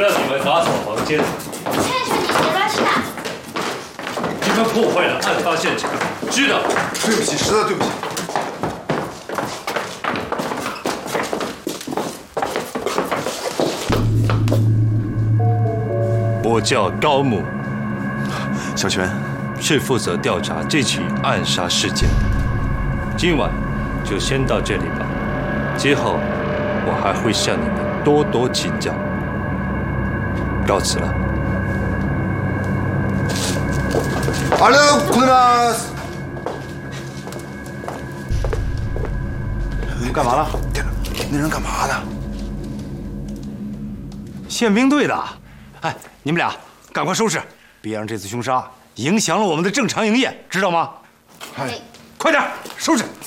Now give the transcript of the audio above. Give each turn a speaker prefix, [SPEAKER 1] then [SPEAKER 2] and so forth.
[SPEAKER 1] 让你们打扫房间。
[SPEAKER 2] 劝劝你别乱试啊！
[SPEAKER 1] 你们破坏了案发现场，知道？
[SPEAKER 3] 对不起，实在对不起。
[SPEAKER 1] 我叫高木，
[SPEAKER 3] 小泉，
[SPEAKER 1] 是负责调查这起暗杀事件的。今晚就先到这里吧，之后我还会向你们多多请教。告辞了。
[SPEAKER 3] ありがとうございます。
[SPEAKER 4] 你们干嘛了？
[SPEAKER 3] 那人干嘛的？
[SPEAKER 4] 宪兵队的。哎，你们俩赶快收拾，别让这次凶杀影响了我们的正常营业，知道吗？
[SPEAKER 3] 哎，
[SPEAKER 4] 快点收拾。